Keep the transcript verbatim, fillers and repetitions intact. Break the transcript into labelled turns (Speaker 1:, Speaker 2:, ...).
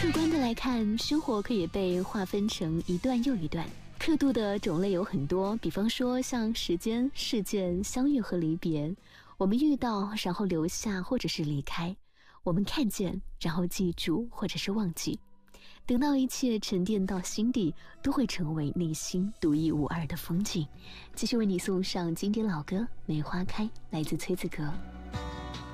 Speaker 1: 客观的来看，生活可以被划分成一段又一段，刻度的种类有很多，比方说像时间、事件、相遇和离别，我们遇到然后留下或者是离开，我们看见然后记住或者是忘记，等到一切沉淀到心底，都会成为内心独一无二的风景。继续为你送上经典老歌《梅花开》，来自崔子格。